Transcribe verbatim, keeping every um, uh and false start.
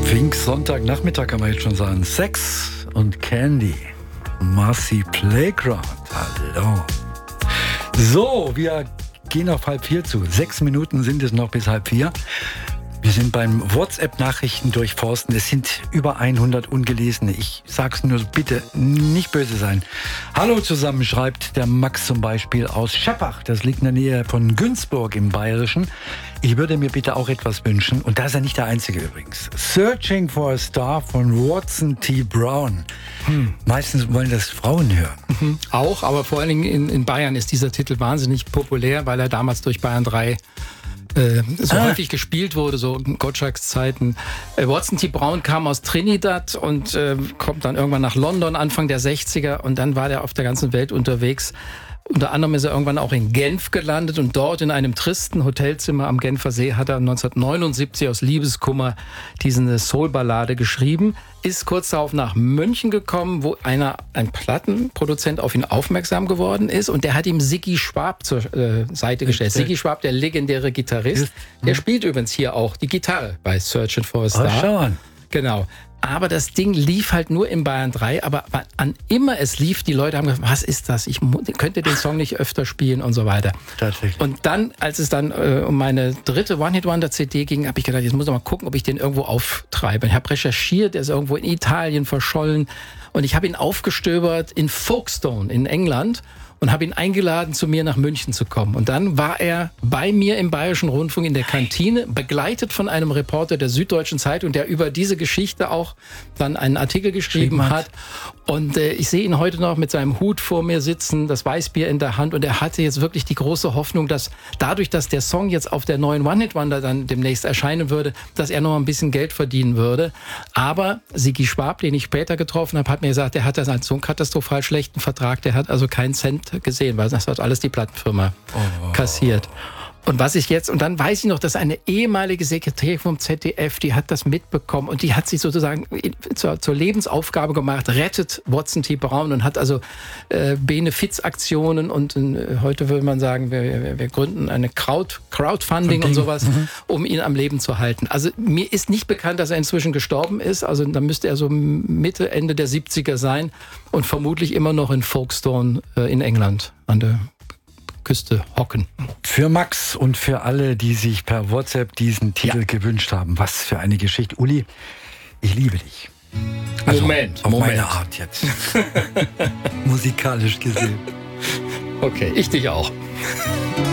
Pfingst-Sonntagnachmittag kann man jetzt schon sagen. Sex und Candy. Marcy Playground. Hallo. So, wir gehen auf halb vier zu. Sechs Minuten sind es noch bis halb vier. Wir sind beim WhatsApp-Nachrichten durchforsten. Es sind über hundert ungelesene. Ich sag's nur, bitte nicht böse sein. Hallo zusammen, schreibt der Max zum Beispiel aus Scheppach. Das liegt in der Nähe von Günzburg im Bayerischen. Ich würde mir bitte auch etwas wünschen. Und da ist er nicht der Einzige übrigens. Searching for a Star von Watson T. Brown. Hm. Meistens wollen das Frauen hören. Mhm. Auch, aber vor allen Dingen in, in Bayern ist dieser Titel wahnsinnig populär, weil er damals durch Bayern drei Äh, so ah. häufig gespielt wurde, so in Gottschalks Zeiten. Äh, Watson T. Brown kam aus Trinidad und äh, kommt dann irgendwann nach London, Anfang der sechziger, und dann war er auf der ganzen Welt unterwegs. Unter anderem ist er irgendwann auch in Genf gelandet und dort in einem tristen Hotelzimmer am Genfer See hat er neunzehnhundertneunundsiebzig aus Liebeskummer diese Soul-Ballade geschrieben, ist kurz darauf nach München gekommen, wo einer, ein Plattenproduzent auf ihn aufmerksam geworden ist und der hat ihm Ziggy Schwab zur äh, Seite gestellt. Ziggy Schwab, der legendäre Gitarrist, der spielt übrigens hier auch die Gitarre bei Searching for a Star. Oh, schau an. Genau. Aber das Ding lief halt nur in Bayern drei, aber an immer es lief, die Leute haben gesagt, was ist das? Ich könnte den Song nicht öfter spielen und so weiter. Tatsächlich. Und dann, als es dann äh, um meine dritte One-Hit-Wonder-C D ging, habe ich gedacht, jetzt muss ich mal gucken, ob ich den irgendwo auftreibe. Ich habe recherchiert, der ist irgendwo in Italien verschollen und ich habe ihn aufgestöbert in Folkestone in England und habe ihn eingeladen, zu mir nach München zu kommen. Und dann war er bei mir im Bayerischen Rundfunk in der Kantine, begleitet von einem Reporter der Süddeutschen Zeitung, der über diese Geschichte auch dann einen Artikel geschrieben hat. Und äh, ich sehe ihn heute noch mit seinem Hut vor mir sitzen, das Weißbier in der Hand. Und er hatte jetzt wirklich die große Hoffnung, dass dadurch, dass der Song jetzt auf der neuen One-Hit-Wonder dann demnächst erscheinen würde, dass er noch ein bisschen Geld verdienen würde. Aber Ziggy Schwab, den ich später getroffen habe, hat mir gesagt, der hat das so einen katastrophal schlechten Vertrag, der hat also keinen Cent gesehen, weil das hat alles die Plattenfirma oh. kassiert. Und was ich jetzt, und dann weiß ich noch, dass eine ehemalige Sekretärin vom Z D F, die hat das mitbekommen und die hat sich sozusagen zur, zur Lebensaufgabe gemacht, rettet Watson T. Brown und hat also äh, Benefizaktionen und äh, heute würde man sagen, wir, wir, wir gründen eine Crowd, Crowdfunding und sowas, mhm. um ihn am Leben zu halten. Also mir ist nicht bekannt, dass er inzwischen gestorben ist, also dann müsste er so Mitte, Ende der siebziger sein und vermutlich immer noch in Folkestone äh, in England an der Küste hocken. Für Max und für alle, die sich per WhatsApp diesen Titel ja. gewünscht haben. Was für eine Geschichte. Uli, ich liebe dich. Also Moment, auf Moment. meine Art jetzt. Musikalisch gesehen. Okay, ich dich auch.